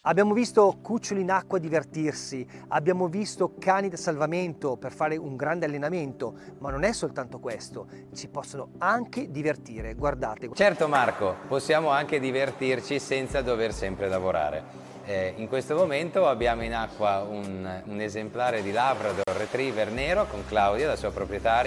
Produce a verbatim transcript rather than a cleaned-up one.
Abbiamo visto cuccioli in acqua divertirsi, abbiamo visto cani da salvamento per fare un grande allenamento, ma non è soltanto questo, ci possono anche divertire, guardate. Certo Marco, possiamo anche divertirci senza dover sempre lavorare. Eh, in questo momento abbiamo in acqua un, un esemplare di Labrador Retriever nero con Claudia, la sua proprietaria.